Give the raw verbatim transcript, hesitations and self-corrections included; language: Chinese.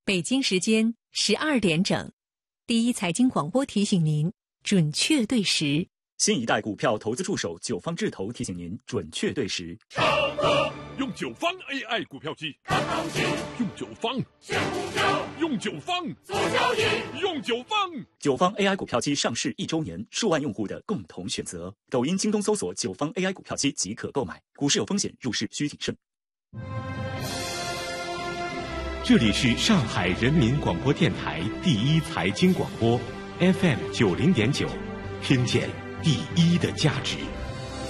北京时间十二点整，第一财经广播提醒您准确对时。 新一代股票投资助手九方智投提醒您准确对时。 超哥用九方 A I 股票机看行情，用九方选股票，用九方做交易，用九方。 九方 A I 股票机上市一周年，数万用户的共同选择。抖音、京东搜索九方 A I 股票机即可购买。股市有风险，入市需谨慎。 这里是上海人民广播电台第一财经广播 F M 九零点九，听见第一的价值。